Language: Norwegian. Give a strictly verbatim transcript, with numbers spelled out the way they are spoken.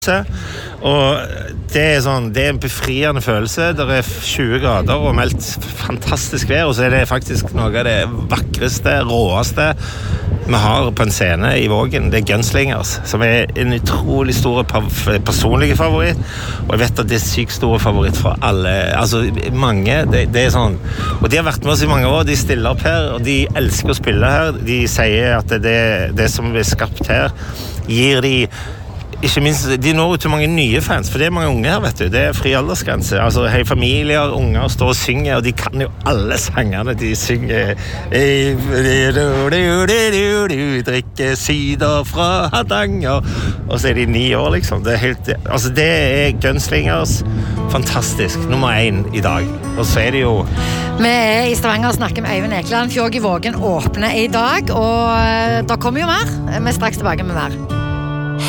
Og det er sånn, det er en befriende følelse. Det er tjue grader og meldt fantastisk vær, og så er det faktisk noe av det vakreste, råeste vi har på en scene i Vågen. Det er Gunslingers, som er en utrolig stor personlig favoritt, og jeg vet at det er sykt stor favoritt for alle, altså mange, det, det er sånn, og de har vært med oss i mange år, de stiller opp her, og de elsker å spille her, de sier at det, det som er skapt her, gir de ikke minst, de når ut til mange nye fans, for det er mange unge her, vet du. Det er fri aldersgrense. Altså, hei, familier, unger står og synger, og de kan jo alle sangene de synger. Drikke sider fra Hardanger. Og så er de ni år, liksom. Det er helt, altså, det er Gunslingers fantastisk. Nummer én i dag. Og så er det jo... Vi er i Stavanger og snakker med Øyvind Ekeland. Fjord i Vågen åpner i dag, og da kommer jo mer. Vi er straks tilbake med mer.